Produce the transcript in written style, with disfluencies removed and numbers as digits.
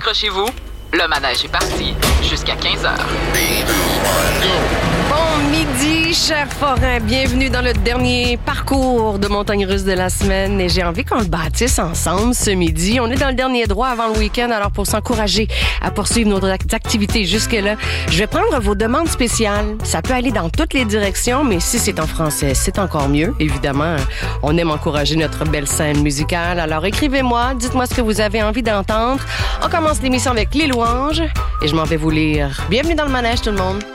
Accrochez-vous, le manège est parti jusqu'à 15h. Bon midi, chers forains. Bienvenue dans le dernier parcours de montagne russe de la semaine. Et j'ai envie qu'on le bâtisse ensemble ce midi. On est dans le dernier droit avant le week-end. Alors, pour s'encourager à poursuivre nos activités jusque-là, je vais prendre vos demandes spéciales. Ça peut aller dans toutes les directions, mais si c'est en français, c'est encore mieux. Évidemment, on aime encourager notre belle scène musicale. Alors, écrivez-moi, dites-moi ce que vous avez envie d'entendre. On commence l'émission avec les louanges et je m'en vais vous lire. Bienvenue dans le manège, tout le monde.